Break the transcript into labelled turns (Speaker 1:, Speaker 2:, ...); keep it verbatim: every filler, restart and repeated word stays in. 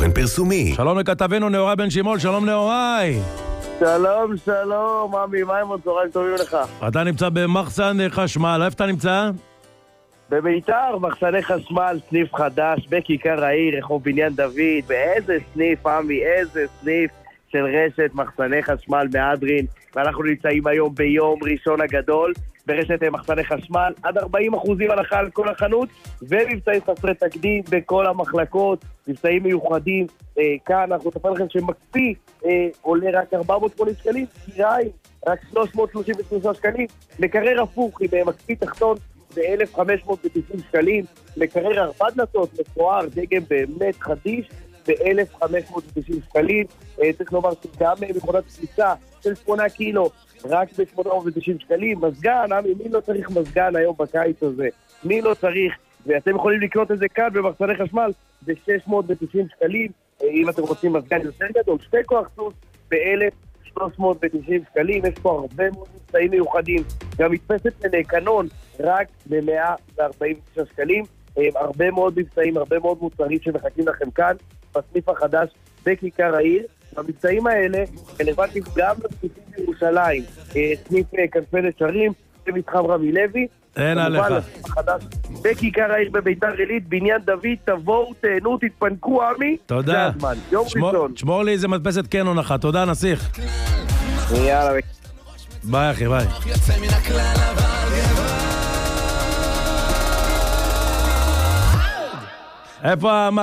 Speaker 1: באופן פרסומי.
Speaker 2: שלום לכתבנו נאורי בן שמעון, שלום נאורי.
Speaker 3: שלום, שלום, ממי, מה עם עוד צהריים טובים לך?
Speaker 2: אתה נמצא במחסן חשמל, איפה אתה נמצא?
Speaker 3: בביתר, מחסני חשמל, סניף חדש, בכיכר העיר, רחוב בניין דוד, באיזה סניף, עמי, איזה סניף של רשת מחסני חשמל מהדרין, ואנחנו נמצאים היום ביום ראשון הגדול, ברשת מחסני חשמל, עד ארבעים אחוזים הנחה על כל החנות, ומבצעים חסרי תקדים בכל המחלקות, מבצעים מיוחדים, אה, כאן אנחנו תפעל לכם שמקפיא אה, עולה רק ארבע מאות ושמונים שקלים, קיריים, רק שלוש מאות שלושים ושלושה שקלים, מקרר הפוך עם אה, מקפיא תחתון, ב-אלף חמש מאות ותשעים שקלים, מקרר ארבע דלתות, מפואר, דגם באמת חדיש, ב-אלף חמש מאות ותשעים שקלים, אה, צריך לומר שגם אה, מכונת פליצה של שמונה קילו, רק ב-שמונה מאות ותשעים שקלים, מזגן, עמי, מי לא צריך מזגן היום בקיץ הזה? מי לא צריך? ואתם יכולים לקנות את זה כאן במחסני חשמל ב-שש מאות ותשעים שקלים, אה, אם אתם רוצים מזגן יותר גדול, שתי כוח סוס ב-אלף שלוש מאות ותשעים שקלים, יש פה הרבה מאוד מבצעים מיוחדים, גם מתפסת לנקנון רק ב-מאה וארבעים ותשעה שקלים, הרבה מאוד מבצעים, הרבה מאוד מוצרים שמחכים לכם כאן, בסניף החדש בכיכר העיר. המבצעים האלה רלוונטיים גם לסניפים בירושלים, סניף כנפי נשרים, במתחם רמי לוי,
Speaker 2: אין עליך.
Speaker 3: לסניף החדש בכיכר העיר בביתר עילית, בניין דוד, תבואו, תהנו, תתפנקו, עמי.
Speaker 2: תודה.
Speaker 3: זה הזמן, יום ראשון.
Speaker 2: תשמור לי איזה מדפסת כן או נחה, תודה נסיך.
Speaker 3: יאללה.
Speaker 2: ביי אחי, ביי. איפה